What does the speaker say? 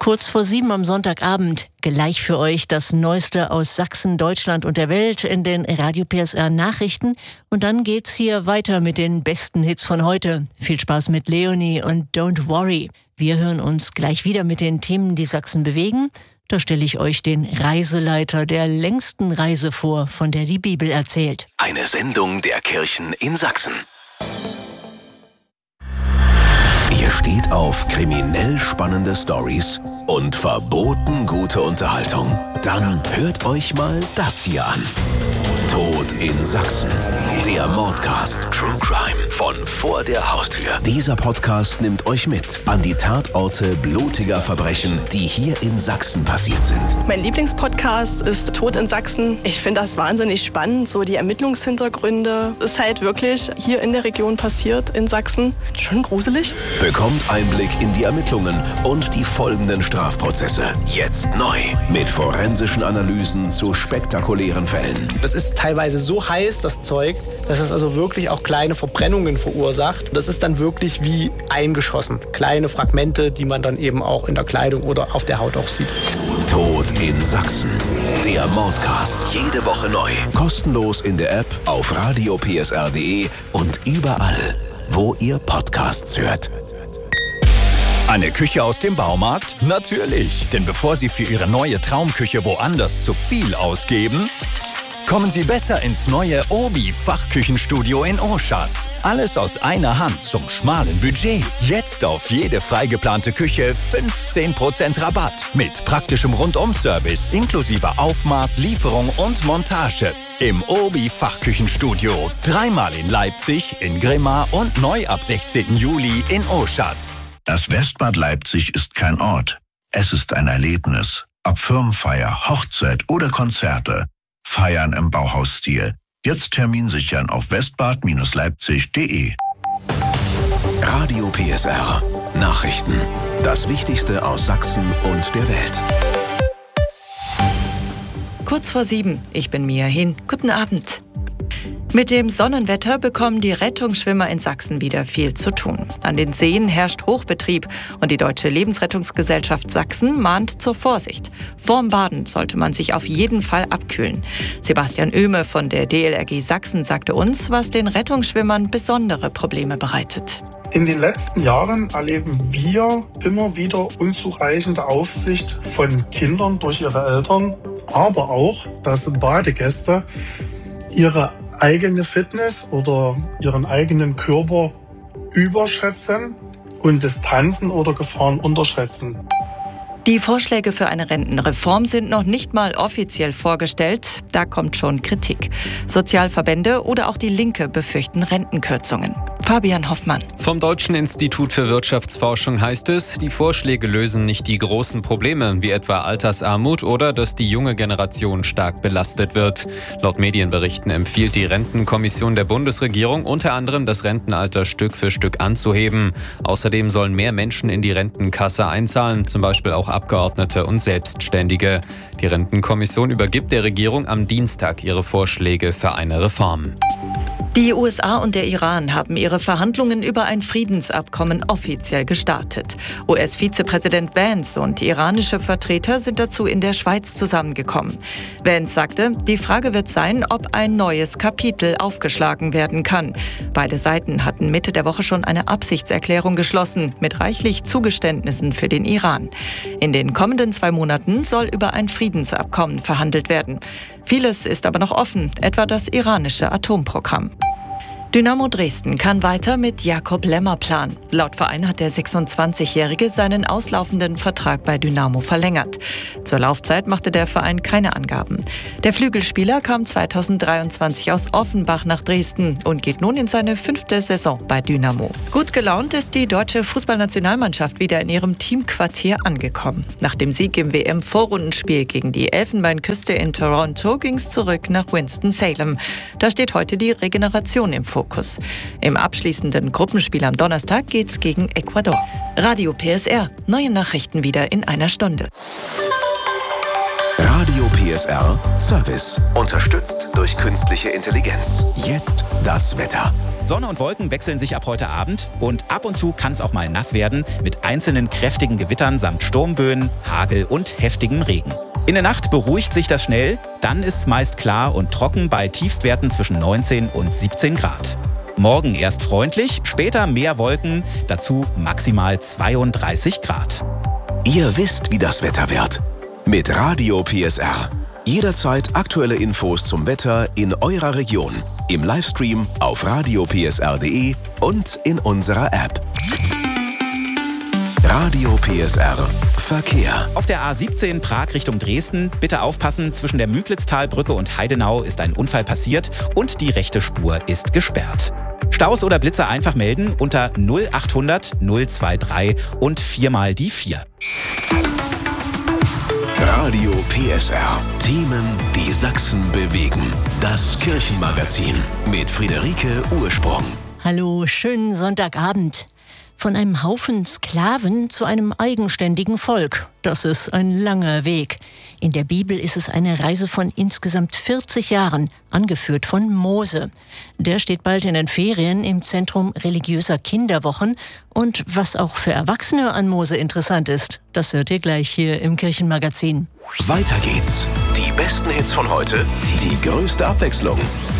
Kurz vor 7 am Sonntagabend, gleich für euch das Neueste aus Sachsen, Deutschland und der Welt in den Radio PSR Nachrichten. Und dann geht's hier weiter mit den besten Hits von heute. Viel Spaß mit Leonie und Don't Worry. Wir hören uns gleich wieder mit den Themen, die Sachsen bewegen. Da stelle ich euch den Reiseleiter der längsten Reise vor, von der die Bibel erzählt. Eine Sendung der Kirchen in Sachsen. Ihr steht auf kriminell spannende Stories und verboten gute Unterhaltung. Dann hört euch mal das hier an. Tod in Sachsen. Der Mordcast True Crime von vor der Haustür. Dieser Podcast nimmt euch mit an die Tatorte blutiger Verbrechen, die hier in Sachsen passiert sind. Mein Lieblingspodcast ist Tod in Sachsen. Ich finde das wahnsinnig spannend, so die Ermittlungshintergründe. Ist halt wirklich hier in der Region passiert, in Sachsen. Schon gruselig. Bekommt Einblick in die Ermittlungen und die folgenden Strafprozesse. Jetzt neu mit forensischen Analysen zu spektakulären Fällen. Das ist teilweise so heiß, das Zeug, dass es also wirklich auch kleine Verbrennungen verursacht. Das ist dann wirklich wie eingeschossen. Kleine Fragmente, die man dann eben auch in der Kleidung oder auf der Haut auch sieht. Tod in Sachsen. Der Mordcast. Jede Woche neu. Kostenlos in der App, auf radiopsr.de und überall, wo ihr Podcasts hört. Eine Küche aus dem Baumarkt? Natürlich. Denn bevor Sie für Ihre neue Traumküche woanders zu viel ausgeben, kommen Sie besser ins neue Obi-Fachküchenstudio in Oschatz. Alles aus einer Hand zum schmalen Budget. Jetzt auf jede freigeplante Küche 15% Rabatt. Mit praktischem Rundum-Service inklusive Aufmaß, Lieferung und Montage. Im Obi-Fachküchenstudio. 3-mal in Leipzig, in Grimma und neu ab 16. Juli in Oschatz. Das Westbad Leipzig ist kein Ort. Es ist ein Erlebnis. Ob Firmenfeier, Hochzeit oder Konzerte. Feiern im Bauhausstil. Jetzt Termin sichern auf westbad-leipzig.de. Radio PSR. Nachrichten. Das Wichtigste aus Sachsen und der Welt. Kurz vor 7. Ich bin Mia Hin. Guten Abend. Mit dem Sonnenwetter bekommen die Rettungsschwimmer in Sachsen wieder viel zu tun. An den Seen herrscht Hochbetrieb und die Deutsche Lebensrettungsgesellschaft Sachsen mahnt zur Vorsicht. Vorm Baden sollte man sich auf jeden Fall abkühlen. Sebastian Oehme von der DLRG Sachsen sagte uns, was den Rettungsschwimmern besondere Probleme bereitet. In den letzten Jahren erleben wir immer wieder unzureichende Aufsicht von Kindern durch ihre Eltern, aber auch, dass Badegäste ihre eigene Fitness oder ihren eigenen Körper überschätzen und Distanzen oder Gefahren unterschätzen. Die Vorschläge für eine Rentenreform sind noch nicht mal offiziell vorgestellt. Da kommt schon Kritik. Sozialverbände oder auch die Linke befürchten Rentenkürzungen. Fabian Hoffmann. Vom Deutschen Institut für Wirtschaftsforschung heißt es, die Vorschläge lösen nicht die großen Probleme, wie etwa Altersarmut oder dass die junge Generation stark belastet wird. Laut Medienberichten empfiehlt die Rentenkommission der Bundesregierung unter anderem, das Rentenalter Stück für Stück anzuheben. Außerdem sollen mehr Menschen in die Rentenkasse einzahlen, zum Beispiel auch Abgeordnete und Selbstständige. Die Rentenkommission übergibt der Regierung am Dienstag ihre Vorschläge für eine Reform. Die USA und der Iran haben ihre Verhandlungen über ein Friedensabkommen offiziell gestartet. US-Vizepräsident Vance und iranische Vertreter sind dazu in der Schweiz zusammengekommen. Vance sagte, die Frage wird sein, ob ein neues Kapitel aufgeschlagen werden kann. Beide Seiten hatten Mitte der Woche schon eine Absichtserklärung geschlossen, mit reichlich Zugeständnissen für den Iran. In den kommenden 2 Monaten soll über ein Friedensabkommen verhandelt werden. Vieles ist aber noch offen, etwa das iranische Atomprogramm. Dynamo Dresden kann weiter mit Jakob Lemmer planen. Laut Verein hat der 26-Jährige seinen auslaufenden Vertrag bei Dynamo verlängert. Zur Laufzeit machte der Verein keine Angaben. Der Flügelspieler kam 2023 aus Offenbach nach Dresden und geht nun in seine 5. Saison bei Dynamo. Gut gelaunt ist die deutsche Fußballnationalmannschaft wieder in ihrem Teamquartier angekommen. Nach dem Sieg im WM-Vorrundenspiel gegen die Elfenbeinküste in Toronto ging es zurück nach Winston-Salem. Da steht heute die Regeneration im Fokus. Im abschließenden Gruppenspiel am Donnerstag geht's gegen Ecuador. Radio PSR. Neue Nachrichten wieder in einer Stunde. Radio PSR. PSR Service. Unterstützt durch künstliche Intelligenz. Jetzt das Wetter. Sonne und Wolken wechseln sich ab heute Abend und ab und zu kann es auch mal nass werden mit einzelnen kräftigen Gewittern samt Sturmböen, Hagel und heftigem Regen. In der Nacht beruhigt sich das schnell, dann ist es meist klar und trocken bei Tiefstwerten zwischen 19 und 17 Grad. Morgen erst freundlich, später mehr Wolken, dazu maximal 32 Grad. Ihr wisst, wie das Wetter wird. Mit Radio PSR. Jederzeit aktuelle Infos zum Wetter in eurer Region. Im Livestream auf radiopsr.de und in unserer App. Radio PSR Verkehr. Auf der A17 Prag Richtung Dresden, bitte aufpassen, zwischen der Müglitztalbrücke und Heidenau ist ein Unfall passiert und die rechte Spur ist gesperrt. Staus oder Blitzer einfach melden unter 0800 023 und 4 die 4. Radio PSR. Themen, die Sachsen bewegen. Das Kirchenmagazin mit Friederike Ursprung. Hallo, schönen Sonntagabend. Von einem Haufen Sklaven zu einem eigenständigen Volk. Das ist ein langer Weg. In der Bibel ist es eine Reise von insgesamt 40 Jahren, angeführt von Mose. Der steht bald in den Ferien im Zentrum religiöser Kinderwochen. Und was auch für Erwachsene an Mose interessant ist, das hört ihr gleich hier im Kirchenmagazin. Weiter geht's. Die besten Hits von heute, die größte Abwechslung.